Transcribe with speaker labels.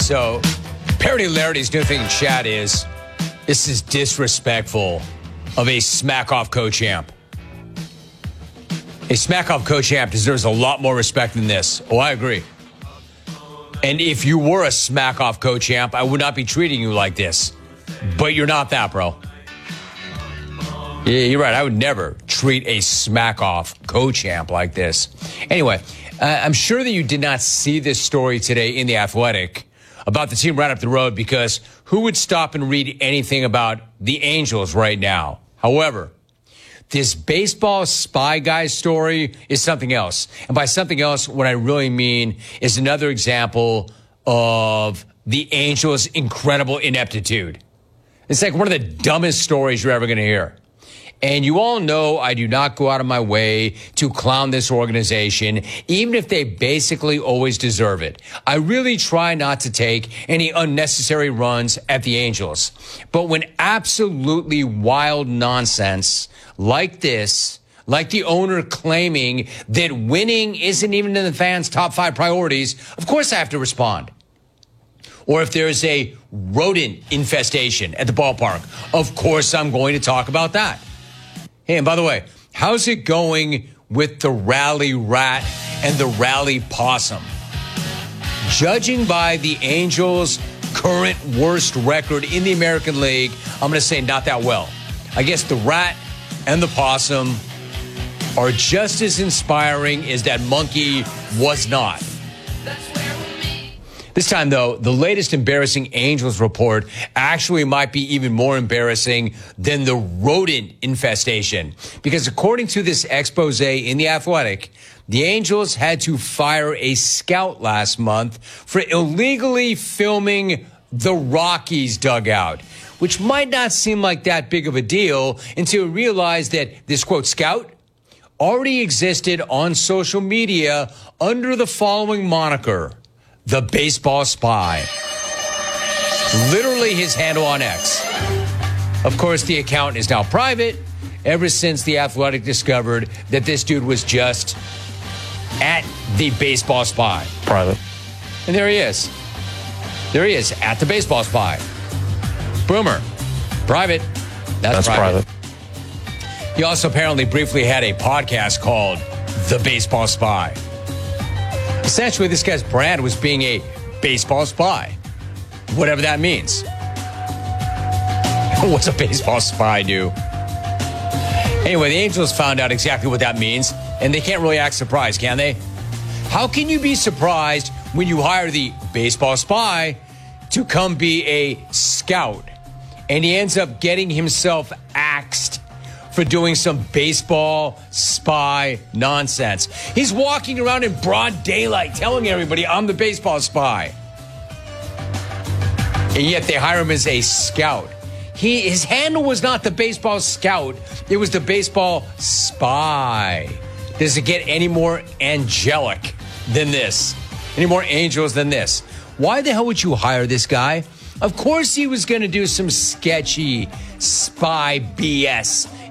Speaker 1: So, Parody Larity's new thing in chat is, this is disrespectful of a smack-off co-champ. A smack-off co-champ deserves a lot more respect than this. Oh, I agree. And if you were a smack-off co-champ, I would not be treating you like this. But you're not that, bro. Yeah, you're right. I would never treat a smack-off co-champ like this. Anyway, I'm sure that you did not see this story today in The Athletic about the team right up the road, because who would stop and read anything about the Angels right now? However, this baseball spy guy story is something else. And by something else, what I really mean is another example of the Angels' incredible ineptitude. It's like one of the dumbest stories you're ever going to hear. And you all know I do not go out of my way to clown this organization, even if they basically always deserve it. I really try not to take any unnecessary runs at the Angels. But when absolutely wild nonsense like this, like the owner claiming that winning isn't even in the fans' top 5 priorities, of course I have to respond. Or if there's a rodent infestation at the ballpark, of course I'm going to talk about that. Hey, and by the way, how's it going with the rally rat and the rally possum? Judging by the Angels' current worst record in the American League, I'm going to say not that well. I guess the rat and the possum are just as inspiring as that monkey was not. This time, though, the latest embarrassing Angels report actually might be even more embarrassing than the rodent infestation. Because according to this expose in The Athletic, the Angels had to fire a scout last month for illegally filming the Rockies dugout, which might not seem like that big of a deal until you realize that this, quote, scout already existed on social media under the following moniker: The Baseball Spy. Literally his handle on X. Of course, the account is now private ever since The Athletic discovered that this dude was just at The Baseball Spy.
Speaker 2: Private.
Speaker 1: And there he is. There he is, at The Baseball Spy. Boomer. Private. That's private. He also apparently briefly had a podcast called The Baseball Spy. Essentially, this guy's brand was being a baseball spy, whatever that means. What's a baseball spy do? Anyway, the Angels found out exactly what that means, and they can't really act surprised, can they? How can you be surprised when you hire the baseball spy to come be a scout, and he ends up getting himself axed for doing some baseball spy nonsense? He's walking around in broad daylight telling everybody, I'm the baseball spy. And yet they hire him as a scout. His handle was not the baseball scout. It was the baseball spy. Does it get any more angelic than this? Any more angels than this? Why the hell would you hire this guy? Of course he was going to do some sketchy spy BS